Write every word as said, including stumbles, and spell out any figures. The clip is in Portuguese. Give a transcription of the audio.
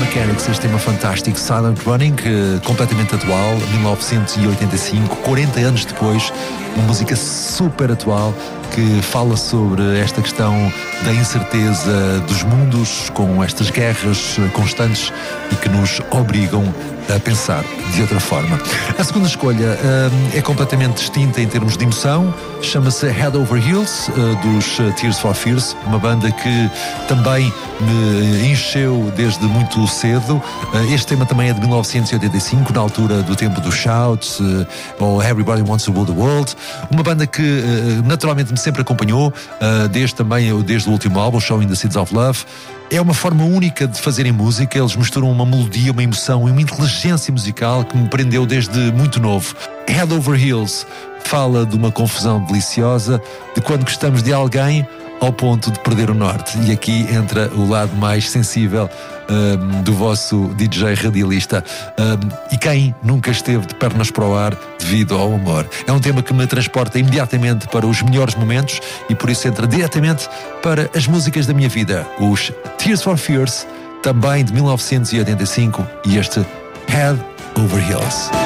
Mechanics, este tema fantástico, Silent Running, completamente atual, mil novecentos e oitenta e cinco, quarenta anos depois, uma música super atual que fala sobre esta questão da incerteza dos mundos, com estas guerras constantes e que nos obrigam a pensar de outra forma. A segunda escolha uh, é completamente distinta em termos de emoção, chama-se Head Over Heels, uh, dos uh, Tears for Fears, uma banda que também me encheu desde muito cedo. Uh, este tema também é de mil novecentos e oitenta e cinco, na altura do tempo do Shout, uh, ou Everybody Wants to Rule the World, uma banda que uh, naturalmente me sempre acompanhou, uh, desde também desde o último álbum, Showing the Seeds of Love. É uma forma única de fazerem música, eles misturam uma melodia, uma emoção e uma inteligência musical que me prendeu desde muito novo. Head Over Heels fala de uma confusão deliciosa, de quando gostamos de alguém ao ponto de perder o norte. E aqui entra o lado mais sensível um, do vosso D J radialista. Um, e quem nunca esteve de pernas para o ar devido ao amor? É um tema que me transporta imediatamente para os melhores momentos e por isso entra diretamente para as músicas da minha vida. Os Tears for Fears, também de mil novecentos e oitenta e cinco, e este Head Over Heels.